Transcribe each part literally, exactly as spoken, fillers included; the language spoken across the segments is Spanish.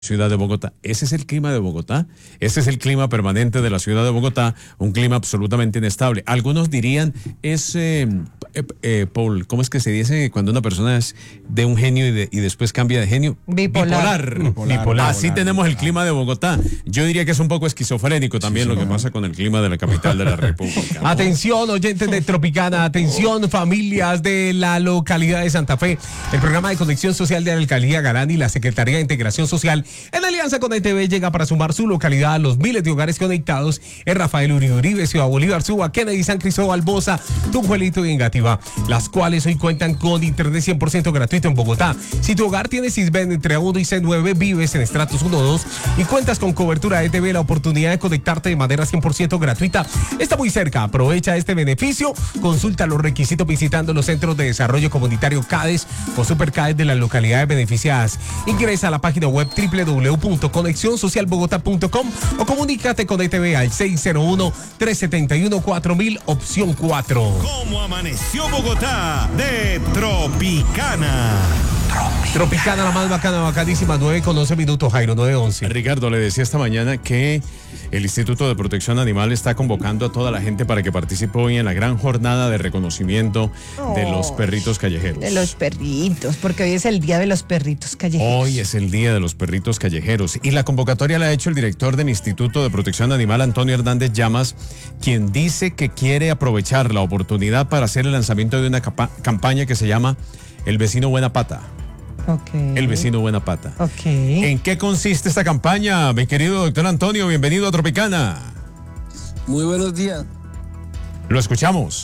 Ciudad de Bogotá. Ese es el clima de Bogotá. Ese es el clima permanente de la ciudad de Bogotá, un clima absolutamente inestable. Algunos dirían, es, eh, eh, eh, Paul, ¿cómo es que se dice cuando una persona es de un genio y, de, y después cambia de genio? Bipolar. Bipolar. Bipolar. Bipolar. Así bipolar, tenemos bipolar. El clima de Bogotá. Yo diría que es un poco esquizofrénico también sí, sí, lo que no. pasa con el clima de la capital de la República, ¿no? Atención, oyentes de Tropicana, atención, familias de la localidad de Santa Fe. El programa de conexión social de la Alcaldía Galán y la Secretaría de Integración Social en alianza con E T V llega para sumar su localidad a los miles de hogares conectados en Rafael Uribe Uribe, Ciudad Bolívar, Suba, Kennedy, San Cristóbal, Bosa, Tunjuelito y Engativá, las cuales hoy cuentan con internet cien por ciento gratuito en Bogotá. Si tu hogar tiene Sisbén entre A uno y C nueve, vives en estratos uno o dos y cuentas con cobertura de E T V, la oportunidad de conectarte de manera cien por ciento gratuita está muy cerca. Aprovecha este beneficio, consulta los requisitos visitando los centros de desarrollo comunitario CADES o Supercades de las localidades beneficiadas. Ingresa a la página web doble u doble u doble u punto conexión social bogotá punto com o comunícate con E T V al seis cero uno, tres siete uno, cuatro mil, opción cuatro. ¿Cómo amaneció Bogotá? De Tropicana. Tropicana. Tropicana, la más bacana, bacadísima, nueve con once minutos, Jairo, nueve once. Ricardo, le decía esta mañana que el Instituto de Protección Animal está convocando a toda la gente para que participe hoy en la gran jornada de reconocimiento oh, de los perritos callejeros. De los perritos, porque hoy es el día de los perritos callejeros. Hoy es el día de los perritos callejeros y la convocatoria la ha hecho el director del Instituto de Protección Animal, Antonio Hernández Llamas, quien dice que quiere aprovechar la oportunidad para hacer el lanzamiento de una capa- campaña que se llama El Vecino Buena Pata. Okay. El Vecino Buena Pata. Okay. ¿En qué consiste esta campaña, mi querido doctor Antonio? Bienvenido a Tropicana. Muy buenos días. Lo escuchamos.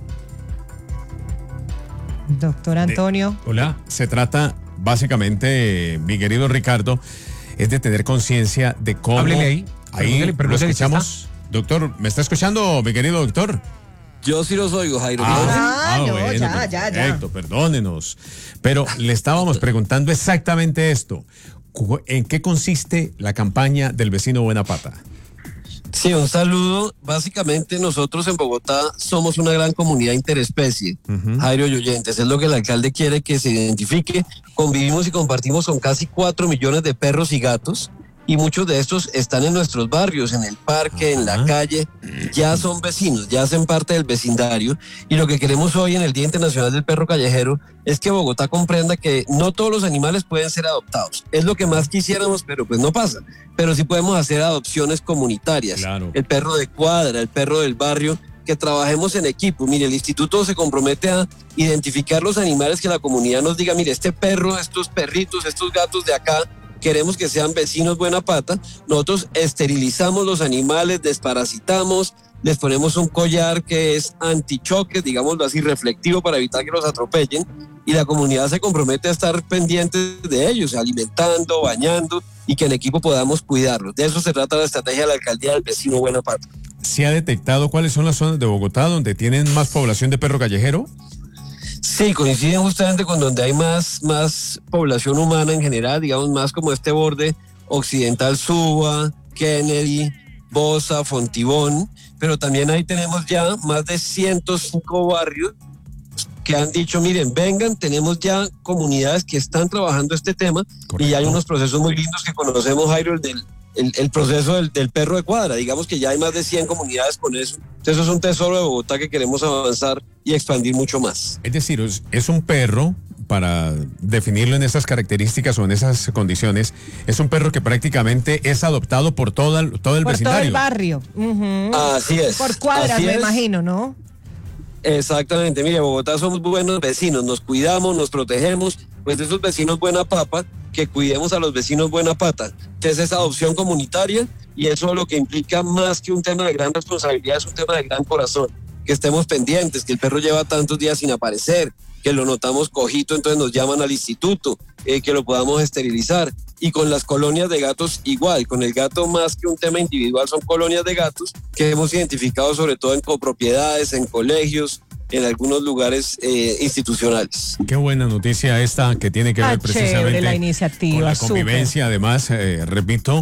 Doctor Antonio. De, hola. Se trata, básicamente, mi querido Ricardo, es de tener conciencia de cómo... Háblele ahí. Ahí pero lo escuchamos. Doctor, ¿me está escuchando, mi querido doctor? Yo sí los oigo, Jairo. Ah, ah no, bueno, ya, ya, ya. Perfecto, perdónenos. Pero le estábamos preguntando exactamente esto. ¿En qué consiste la campaña del Vecino Buena Pata? Sí, un saludo. Básicamente nosotros en Bogotá somos una gran comunidad interespecie, uh-huh. Jairo y oyentes. Es lo que el alcalde quiere que se identifique. Convivimos y compartimos con casi cuatro millones de perros y gatos. Y muchos de estos están en nuestros barrios, en el parque, uh-huh. en la calle, ya son vecinos, ya hacen parte del vecindario. Y lo que queremos hoy en el Día Internacional del Perro Callejero es que Bogotá comprenda que no todos los animales pueden ser adoptados. Es lo que más quisiéramos, pero pues no pasa. Pero sí podemos hacer adopciones comunitarias. Claro. El perro de cuadra, el perro del barrio, que trabajemos en equipo. Mire, el instituto se compromete a identificar los animales que la comunidad nos diga, mire, este perro, estos perritos, estos gatos de acá, queremos que sean vecinos buena pata. Nosotros esterilizamos los animales, desparasitamos, les ponemos un collar que es antichoque, digámoslo así, reflectivo para evitar que los atropellen, y la comunidad se compromete a estar pendientes de ellos, alimentando, bañando, y que en equipo podamos cuidarlos. De eso se trata la estrategia de la alcaldía del Vecino Buena Pata. ¿Se ha detectado cuáles son las zonas de Bogotá donde tienen más población de perro callejero? Sí, coinciden justamente con donde hay más, más población humana en general, digamos más como este borde occidental, Suba, Kennedy, Bosa, Fontibón, pero también ahí tenemos ya más de ciento cinco barrios que han dicho, miren, vengan, tenemos ya comunidades que están trabajando este tema. Correcto. Y hay unos procesos muy lindos que conocemos, Jairo, el del El, el proceso del, del perro de cuadra, digamos que ya hay más de cien comunidades con eso. Entonces eso es un tesoro de Bogotá que queremos avanzar y expandir mucho más. Es decir, es, es un perro, para definirlo en esas características o en esas condiciones, es un perro que prácticamente es adoptado por todo el, todo el por vecindario. Por todo el barrio. Uh-huh. Así es. Por cuadras, Así me es. imagino, ¿no? Exactamente, mire, Bogotá somos buenos vecinos, nos cuidamos, nos protegemos, pues de esos vecinos buena papa, que cuidemos a los vecinos buena pata. Entonces esa adopción comunitaria, y eso lo que implica más que un tema de gran responsabilidad, es un tema de gran corazón, que estemos pendientes, que el perro lleva tantos días sin aparecer, que lo notamos cojito, entonces nos llaman al instituto, eh, que lo podamos esterilizar. Y con las colonias de gatos igual, con el gato más que un tema individual, son colonias de gatos que hemos identificado sobre todo en copropiedades, en colegios, en algunos lugares eh, institucionales. Qué buena noticia esta que tiene que ver ah, precisamente la iniciativa, con la convivencia. Super. Además, eh, repito,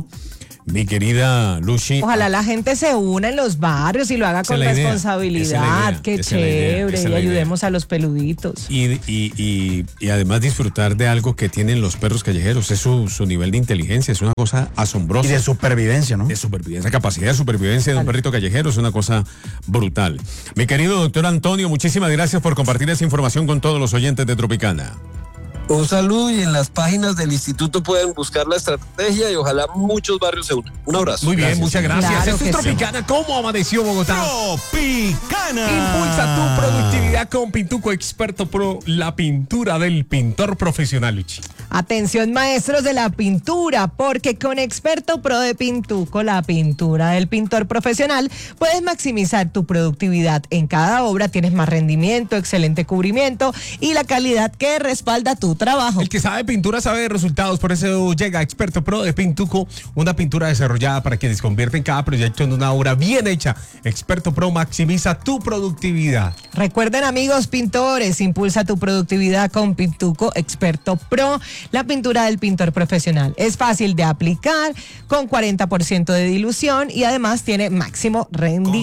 Mi querida Luchi. Ojalá la gente se una en los barrios y lo haga Esa con es la idea, esa responsabilidad. es la idea, Qué esa es la idea, chévere. esa es Y la idea. ayudemos a los peluditos. Y, y, y, y además disfrutar de algo que tienen los perros callejeros. Es su, su nivel de inteligencia, es una cosa asombrosa. Y de supervivencia, ¿no? De supervivencia, capacidad de supervivencia de un perrito callejero es una cosa brutal. Mi querido doctor Antonio, muchísimas gracias por compartir esa información con todos los oyentes de Tropicana. Un saludo y en las páginas del instituto pueden buscar la estrategia y ojalá muchos barrios se unan. Un abrazo. Muy bien, Gracias, muchas señor. gracias. Claro Esto es que sí. Tropicana. ¿Cómo amaneció Bogotá? Tropicana. Impulsa tu productividad con Pintuco Experto Pro, la pintura del pintor profesional, Luchi. Atención maestros de la pintura, porque con Experto Pro de Pintuco, la pintura del pintor profesional, puedes maximizar tu productividad en cada obra, tienes más rendimiento, excelente cubrimiento y la calidad que respalda tu trabajo. El que sabe pintura sabe de resultados, por eso llega Experto Pro de Pintuco, una pintura desarrollada para quienes convierten cada proyecto en una obra bien hecha. Experto Pro maximiza tu productividad. Recuerden amigos pintores, impulsa tu productividad con Pintuco Experto Pro, la pintura del pintor profesional. Es fácil de aplicar, con cuarenta por ciento de dilución y además tiene máximo rendimiento.